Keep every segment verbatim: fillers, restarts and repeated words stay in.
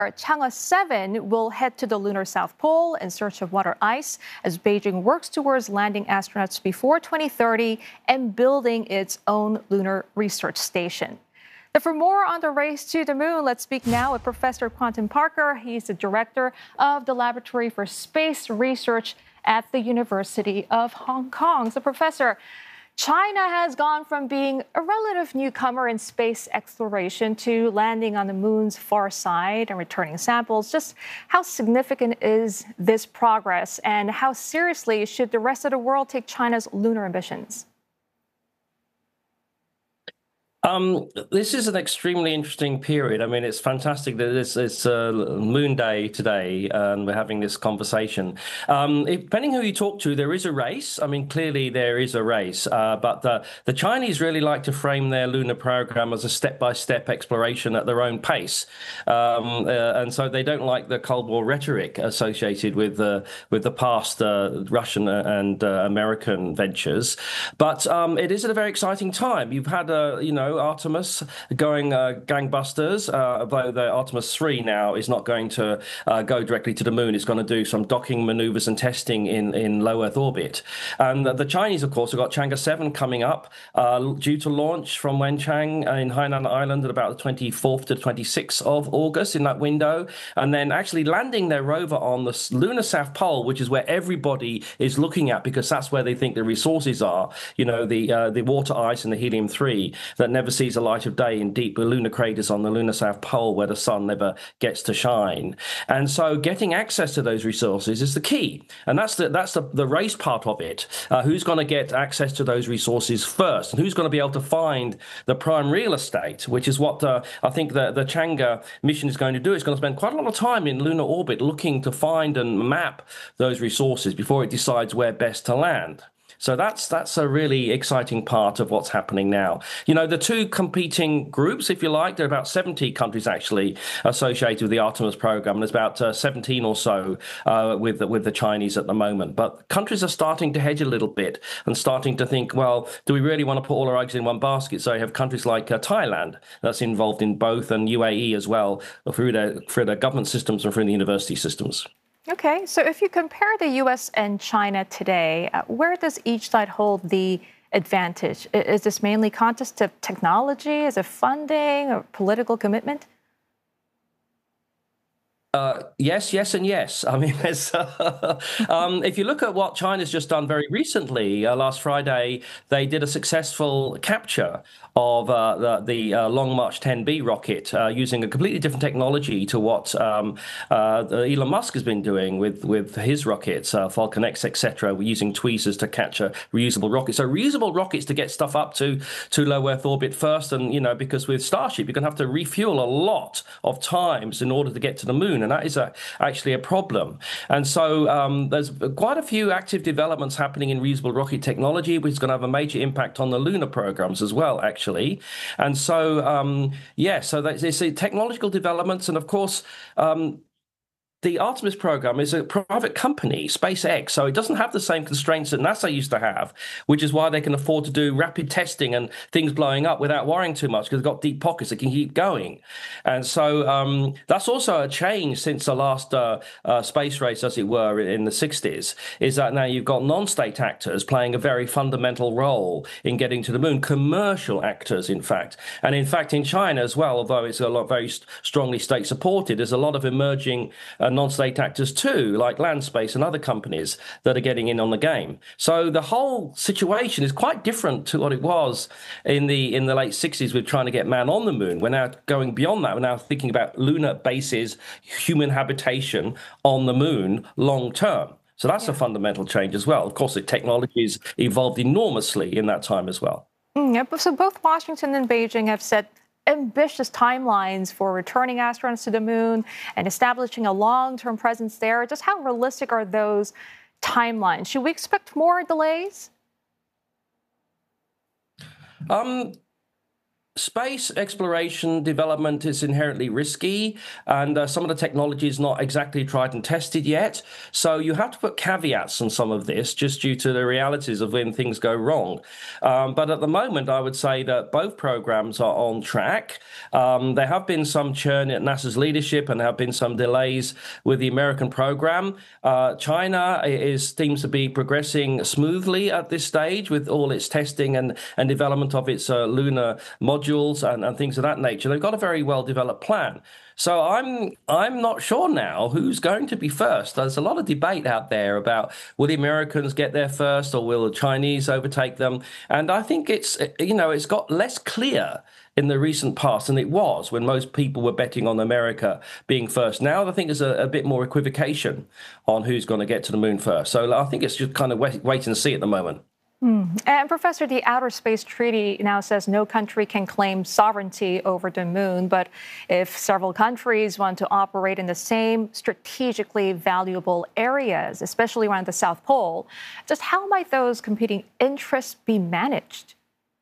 Chang'e seven will head to the lunar South Pole in search of water ice as Beijing works towards landing astronauts before twenty thirty and building its own lunar research station. Now, for more on the race to the moon, let's speak now with Professor Quentin Parker. He's the director of the Laboratory for Space Research at the University of Hong Kong. So, Professor, China has gone from being a relative newcomer in space exploration to landing on the moon's far side and returning samples. Just how significant is this progress, and how seriously should the rest of the world take China's lunar ambitions? Um, this is an extremely interesting period. I mean, it's fantastic that it's, it's uh, Moon Day today and we're having this conversation. Um, if, depending who you talk to, there is a race. I mean, clearly there is a race, uh, but the, the Chinese really like to frame their lunar program as a step-by-step exploration at their own pace. Um, uh, and so they don't like the Cold War rhetoric associated with, uh, with the past uh, Russian and uh, American ventures. But um, it is at a very exciting time. You've had, a, you know, Artemis going uh, gangbusters, uh, although the Artemis three now is not going to uh, go directly to the moon. It's going to do some docking maneuvers and testing in, in low Earth orbit. And the Chinese, of course, have got Chang'e seven coming up, uh, due to launch from Wenchang in Hainan Island at about the twenty-fourth to twenty-sixth of August, in that window, and then actually landing their rover on the lunar South Pole, which is where everybody is looking at, because that's where they think the resources are, you know, the uh, the water ice and the helium three that never sees the light of day in deep lunar craters on the lunar South Pole where the sun never gets to shine. And so getting access to those resources is the key. And that's the that's the, the race part of it. Uh, who's going to get access to those resources first? And who's going to be able to find the prime real estate, which is what uh, I think the, the Chang'e mission is going to do. It's going to spend quite a lot of time in lunar orbit looking to find and map those resources before it decides where best to land. So that's that's a really exciting part of what's happening now. You know, the two competing groups, if you like, there are about seventy countries actually associated with the Artemis program. There's about uh, seventeen or so uh, with, the, with the Chinese at the moment. But countries are starting to hedge a little bit and starting to think, well, do we really want to put all our eggs in one basket? So you have countries like uh, Thailand that's involved in both, and U A E as well, through their, through their government systems and through the university systems. Okay, so if you compare the U S and China today, uh, where does each side hold the advantage? Is this mainly contest of technology? Is it funding or political commitment? Uh, yes, yes, and yes. I mean, uh, um, if you look at what China's just done very recently, uh, last Friday, they did a successful capture of uh, the, the uh, Long March ten B rocket uh, using a completely different technology to what um, uh, Elon Musk has been doing with, with his rockets, uh, Falcon X, et cetera. We're using tweezers to catch a reusable rocket. So reusable rockets to get stuff up to, to low Earth orbit first. And, you know, because with Starship, you're going to have to refuel a lot of times in order to get to the moon. And that is a, actually a problem. And so um, there's quite a few active developments happening in reusable rocket technology, which is going to have a major impact on the lunar programs as well, actually. And so, um, yeah, so that's, it's technological developments. And of course, um, the Artemis program is a private company, SpaceX, so it doesn't have the same constraints that NASA used to have, which is why they can afford to do rapid testing and things blowing up without worrying too much, because they've got deep pockets that can keep going. And so um, that's also a change since the last uh, uh, space race, as it were, in the sixties, is that now you've got non-state actors playing a very fundamental role in getting to the moon, commercial actors, in fact. And in fact, in China as well, although it's a lot very strongly state-supported, there's a lot of emerging uh, non-state actors too, like Landspace and other companies that are getting in on the game. So the whole situation is quite different to what it was in the in the late sixties with trying to get man on the moon. We're now going beyond that. We're now thinking about lunar bases, human habitation on the moon long term. So that's yeah. a fundamental change as well. Of course, the technology's evolved enormously in that time as well. Mm, yeah, so both Washington and Beijing have set ambitious timelines for returning astronauts to the moon and establishing a long-term presence there. Just how realistic are those timelines? Should we expect more delays? Um, Space exploration development is inherently risky, and uh, some of the technology is not exactly tried and tested yet. So you have to put caveats on some of this just due to the realities of when things go wrong. Um, but at the moment, I would say that both programs are on track. Um, there have been some churn at NASA's leadership, and there have been some delays with the American program. Uh, China is seems to be progressing smoothly at this stage with all its testing and, and development of its uh, lunar modules. Modules and, and things of that nature. They've got a very well-developed plan. So I'm I'm not sure now who's going to be first. There's a lot of debate out there about will the Americans get there first or will the Chinese overtake them? And I think it's, you know, it's got less clear in the recent past than it was when most people were betting on America being first. Now I think there's a, a bit more equivocation on who's going to get to the moon first. So I think it's just kind of wait, wait and see at the moment. Mm. And Professor, the Outer Space Treaty now says no country can claim sovereignty over the moon. But if several countries want to operate in the same strategically valuable areas, especially around the South Pole, just how might those competing interests be managed?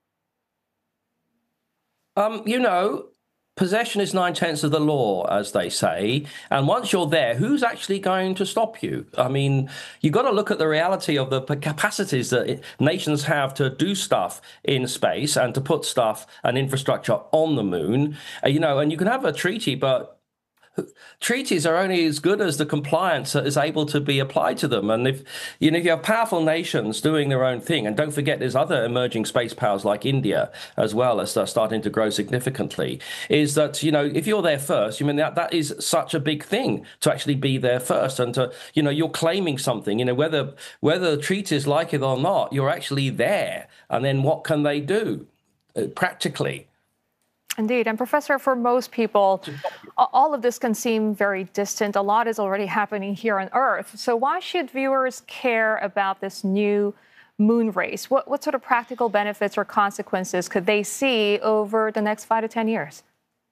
Um, you know, possession is nine-tenths of the law, as they say. And once you're there, who's actually going to stop you? I mean, you've got to look at the reality of the capacities that nations have to do stuff in space and to put stuff and infrastructure on the moon. Uh, you know, and you can have a treaty, but treaties are only as good as the compliance that is able to be applied to them. And if you know if you have powerful nations doing their own thing, and don't forget there's other emerging space powers like India as well as they're starting to grow significantly, is that, you know, if you're there first, you mean that that is such a big thing to actually be there first, and to, you know, you're claiming something, you know, whether whether the treaties like it or not, you're actually there. And then what can they do uh, practically? Indeed. And Professor, for most people, all of this can seem very distant. A lot is already happening here on Earth. So why should viewers care about this new moon race? What, what sort of practical benefits or consequences could they see over the next five to ten years?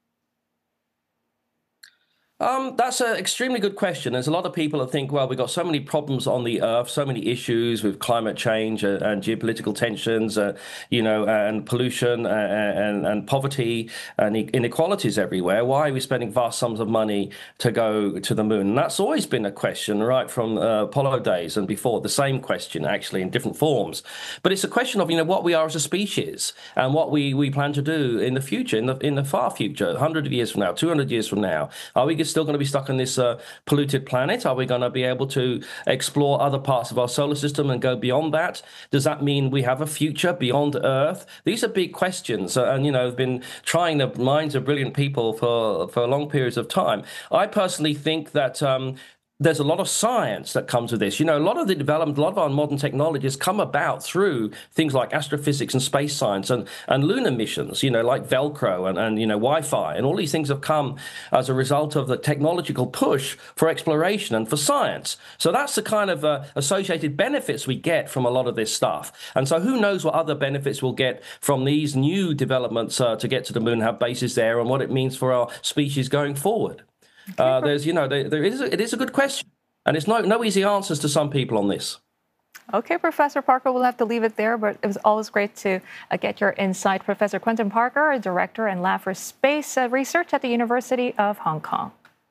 Um, that's an extremely good question. There's a lot of people that think, well, we've got so many problems on the Earth, so many issues with climate change and, and geopolitical tensions, uh, you know, and pollution and, and, and poverty and inequalities everywhere. Why are we spending vast sums of money to go to the moon? And that's always been a question right from uh, Apollo days and before, the same question, actually, in different forms. But it's a question of, you know, what we are as a species and what we, we plan to do in the future, in the, in the far future, one hundred years from now, two hundred years from now. Are we still going to be stuck on this uh, polluted planet? Are we going to be able to explore other parts of our solar system and go beyond that? Does that mean we have a future beyond Earth? These are big questions, uh, and you know, have been trying the minds of brilliant people for for long periods of time. I personally think that Um, there's a lot of science that comes with this. You know, a lot of the development, a lot of our modern technologies come about through things like astrophysics and space science and, and lunar missions, you know, like Velcro and, and, you know, Wi-Fi. And all these things have come as a result of the technological push for exploration and for science. So that's the kind of uh, associated benefits we get from a lot of this stuff. And so who knows what other benefits we'll get from these new developments uh, to get to the moon, have bases there, and what it means for our species going forward. Uh, there's, you know, there, there is a, it is a good question, and it's no no easy answers to some people on this. Okay, Professor Parker, we'll have to leave it there, but it was always great to uh, get your insight. Professor Quentin Parker, a director and lab for space uh, research at the University of Hong Kong.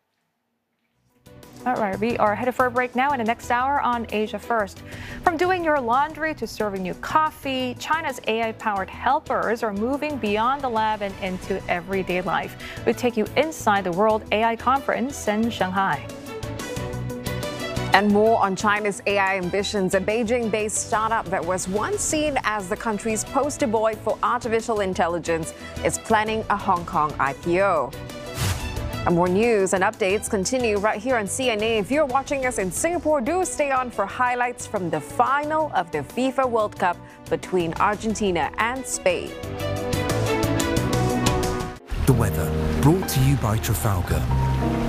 All right, we are headed for a break now in the next hour on Asia First. From doing your laundry to serving you coffee, China's A I-powered helpers are moving beyond the lab and into everyday life. We'll take you inside the World A I Conference in Shanghai. And more on China's A I ambitions. A Beijing-based startup that was once seen as the country's poster boy for artificial intelligence is planning a Hong Kong I P O. And more news and updates continue right here on C N A. If you're watching us in Singapore, do stay on for highlights from the final of the FIFA World Cup between Argentina and Spain. The weather, brought to you by Trafalgar.